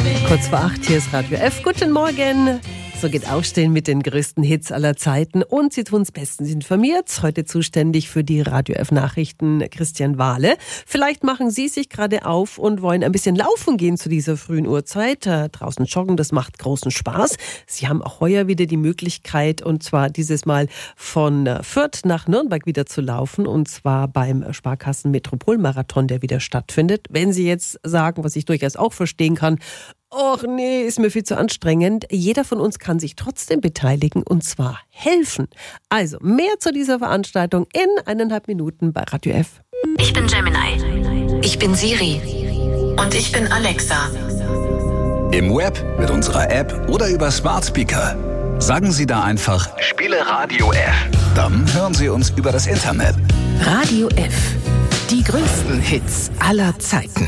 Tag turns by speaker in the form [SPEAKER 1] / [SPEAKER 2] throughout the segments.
[SPEAKER 1] Kurz vor 8, hier ist Radio F. Guten Morgen. So geht Aufstehen mit den größten Hits aller Zeiten. Und Sie tun es bestens informiert. Heute zuständig für die Radio F Nachrichten Christian Wahle. Vielleicht machen Sie sich gerade auf und wollen ein bisschen laufen gehen zu dieser frühen Uhrzeit. Draußen joggen, das macht großen Spaß. Sie haben auch heuer wieder die Möglichkeit, und zwar dieses Mal von Fürth nach Nürnberg wieder zu laufen. Und zwar beim Sparkassen Metropolmarathon, der wieder stattfindet. Wenn Sie jetzt sagen, was ich durchaus auch verstehen kann, och nee, ist mir viel zu anstrengend. Jeder von uns kann sich trotzdem beteiligen und zwar helfen. Also mehr zu dieser Veranstaltung in 1,5 Minuten bei Radio F.
[SPEAKER 2] Ich bin Gemini.
[SPEAKER 3] Ich bin Siri.
[SPEAKER 2] Und ich bin Alexa.
[SPEAKER 4] Im Web, mit unserer App oder über Smart Speaker. Sagen Sie da einfach, spiele Radio F. Dann hören Sie uns über das Internet.
[SPEAKER 3] Radio F. Die größten Hits aller Zeiten.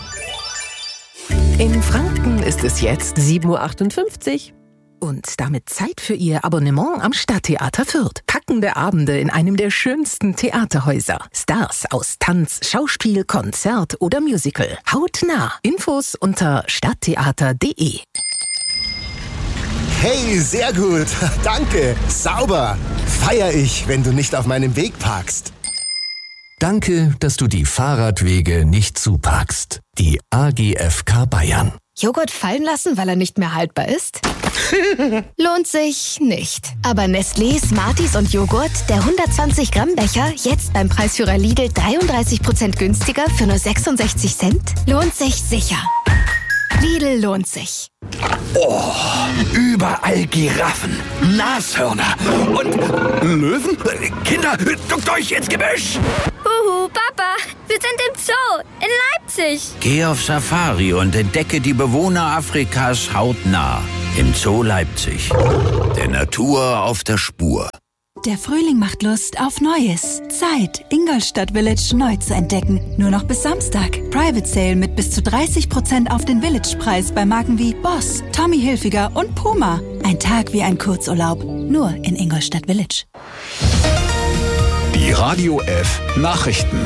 [SPEAKER 3] In Franken ist es jetzt
[SPEAKER 1] 7.58 Uhr.
[SPEAKER 3] Und damit Zeit für Ihr Abonnement am Stadttheater Fürth. Packende Abende in einem der schönsten Theaterhäuser. Stars aus Tanz, Schauspiel, Konzert oder Musical. Hautnah. Infos unter stadttheater.de.
[SPEAKER 5] Hey, sehr gut. Danke. Sauber. Feier ich, wenn du nicht auf meinem Weg parkst.
[SPEAKER 6] Danke, dass du die Fahrradwege nicht zuparkst. Die AGFK Bayern.
[SPEAKER 7] Joghurt fallen lassen, weil er nicht mehr haltbar ist? Lohnt sich nicht. Aber Nestlé, Smarties und Joghurt, der 120-Gramm-Becher, jetzt beim Preisführer Lidl 33% günstiger für nur 66 Cent? Lohnt sich sicher. Lidl lohnt sich.
[SPEAKER 8] Oh, überall Giraffen, Nashörner und Löwen. Kinder, duckt euch ins Gebüsch.
[SPEAKER 9] Huhu, Papa, wir sind im Zoo in Leipzig.
[SPEAKER 10] Geh auf Safari und entdecke die Bewohner Afrikas hautnah im Zoo Leipzig. Der Natur auf der Spur.
[SPEAKER 11] Der Frühling macht Lust auf Neues. Zeit, Ingolstadt Village neu zu entdecken. Nur noch bis Samstag. Private Sale mit bis zu 30% auf den Village-Preis bei Marken wie Boss, Tommy Hilfiger und Puma. Ein Tag wie ein Kurzurlaub. Nur in Ingolstadt Village.
[SPEAKER 4] Die Radio F Nachrichten.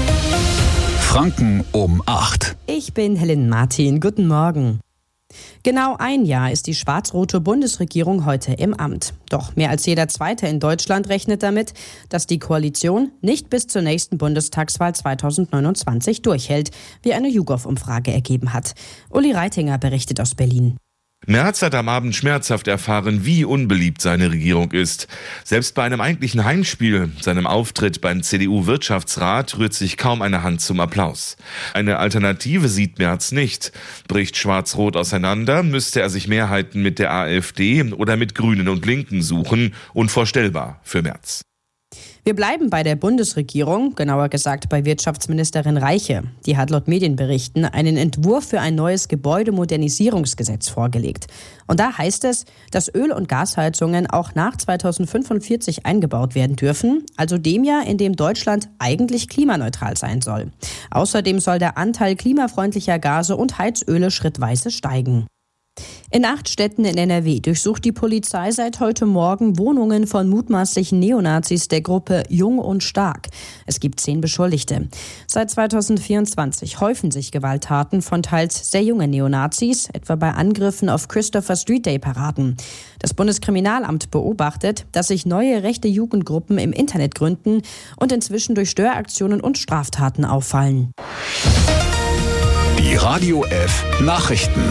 [SPEAKER 4] Franken um 8.
[SPEAKER 12] Ich bin Helen Martin. Guten Morgen. Genau ein Jahr ist die schwarz-rote Bundesregierung heute im Amt. Doch mehr als jeder Zweite in Deutschland rechnet damit, dass die Koalition nicht bis zur nächsten Bundestagswahl 2029 durchhält, wie eine YouGov-Umfrage ergeben hat. Uli Reitinger berichtet aus Berlin.
[SPEAKER 13] Merz hat am Abend schmerzhaft erfahren, wie unbeliebt seine Regierung ist. Selbst bei einem eigentlichen Heimspiel, seinem Auftritt beim CDU-Wirtschaftsrat, rührt sich kaum eine Hand zum Applaus. Eine Alternative sieht Merz nicht. Bricht Schwarz-Rot auseinander, müsste er sich Mehrheiten mit der AfD oder mit Grünen und Linken suchen. Unvorstellbar für Merz.
[SPEAKER 12] Wir bleiben bei der Bundesregierung, genauer gesagt bei Wirtschaftsministerin Reiche. Die hat laut Medienberichten einen Entwurf für ein neues Gebäudemodernisierungsgesetz vorgelegt. Und da heißt es, dass Öl- und Gasheizungen auch nach 2045 eingebaut werden dürfen, also dem Jahr, in dem Deutschland eigentlich klimaneutral sein soll. Außerdem soll der Anteil klimafreundlicher Gase und Heizöle schrittweise steigen. In 8 Städten in NRW durchsucht die Polizei seit heute Morgen Wohnungen von mutmaßlichen Neonazis der Gruppe Jung und Stark. Es gibt 10 Beschuldigte. Seit 2024 häufen sich Gewalttaten von teils sehr jungen Neonazis, etwa bei Angriffen auf Christopher Street Day Paraden. Das Bundeskriminalamt beobachtet, dass sich neue rechte Jugendgruppen im Internet gründen und inzwischen durch Störaktionen und Straftaten auffallen.
[SPEAKER 4] Die Radio F Nachrichten.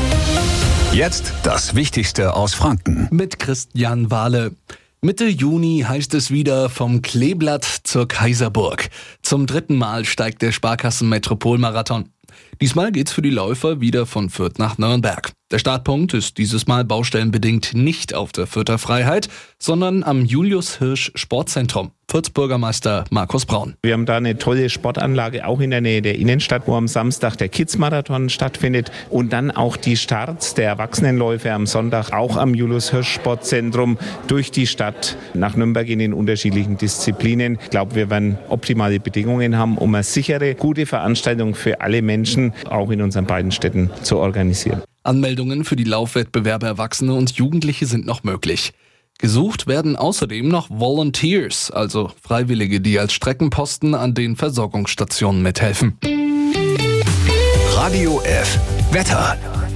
[SPEAKER 4] Jetzt das Wichtigste aus Franken.
[SPEAKER 14] Mit Christian Wahle. Mitte Juni heißt es wieder vom Kleeblatt zur Kaiserburg. Zum 3. Mal steigt der Sparkassen Metropolmarathon. Diesmal geht's für die Läufer wieder von Fürth nach Nürnberg. Der Startpunkt ist dieses Mal baustellenbedingt nicht auf der Fürther Freiheit, sondern am Julius-Hirsch-Sportzentrum. Fürths Bürgermeister Markus Braun.
[SPEAKER 15] Wir haben da eine tolle Sportanlage, auch in der Nähe der Innenstadt, wo am Samstag der Kids-Marathon stattfindet. Und dann auch die Starts der Erwachsenenläufe am Sonntag, auch am Julius-Hirsch-Sportzentrum, durch die Stadt nach Nürnberg in den unterschiedlichen Disziplinen. Ich glaube, wir werden optimale Bedingungen haben, um eine sichere, gute Veranstaltung für alle Menschen, auch in unseren beiden Städten, zu organisieren.
[SPEAKER 14] Anmeldungen für die Laufwettbewerbe Erwachsene und Jugendliche sind noch möglich. Gesucht werden außerdem noch Volunteers, also Freiwillige, die als Streckenposten an den Versorgungsstationen mithelfen.
[SPEAKER 4] Radio F Wetter.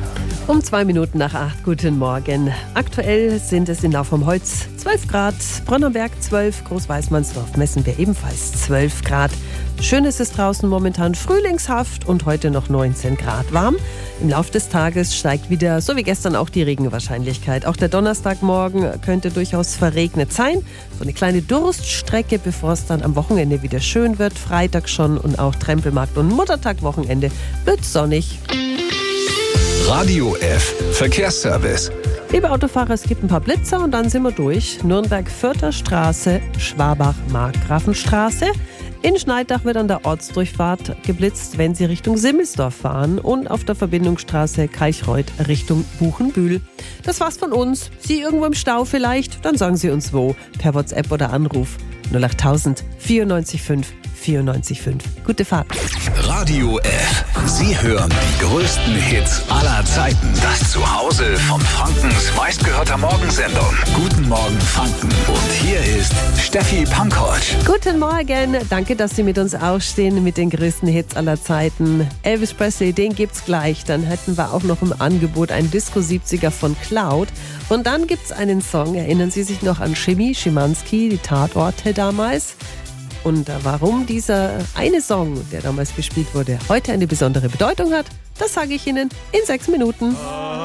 [SPEAKER 1] Um 2 Minuten nach 8, guten Morgen. Aktuell sind es in Lauf vom Holz 12 Grad, Bronnenberg 12, Großweißmannsdorf messen wir ebenfalls 12 Grad. Schön ist es draußen momentan frühlingshaft und heute noch 19 Grad warm. Im Laufe des Tages steigt wieder, so wie gestern, auch die Regenwahrscheinlichkeit. Auch der Donnerstagmorgen könnte durchaus verregnet sein. So eine kleine Durststrecke, bevor es dann am Wochenende wieder schön wird. Freitag schon und auch Trempelmarkt und Muttertag-Wochenende wird sonnig.
[SPEAKER 4] Radio F Verkehrsservice.
[SPEAKER 1] Liebe Autofahrer, es gibt ein paar Blitzer und dann sind wir durch. Nürnberg-Fürther Straße, Schwabach-Markgrafenstraße. In Schneidach wird an der Ortsdurchfahrt geblitzt, wenn Sie Richtung Simmelsdorf fahren, und auf der Verbindungsstraße Kalchreuth Richtung Buchenbühl. Das war's von uns. Sie irgendwo im Stau vielleicht? Dann sagen Sie uns wo. Per WhatsApp oder Anruf 08000 94 94 5. Gute Fahrt.
[SPEAKER 4] Radio F. Sie hören die größten Hits aller Zeiten. Das Zuhause von Frankens meistgehörter Morgensendung. Guten Morgen Franken. Und hier ist Steffi Pankovic.
[SPEAKER 1] Guten Morgen. Danke, dass Sie mit uns aufstehen mit den größten Hits aller Zeiten. Elvis Presley, den gibt's gleich. Dann hätten wir auch noch im Angebot einen Disco 70er von Cloud. Und dann gibt's einen Song. Erinnern Sie sich noch an Schimanski, die Tatorte damals? Und warum dieser eine Song, der damals gespielt wurde, heute eine besondere Bedeutung hat, das sage ich Ihnen in 6 Minuten.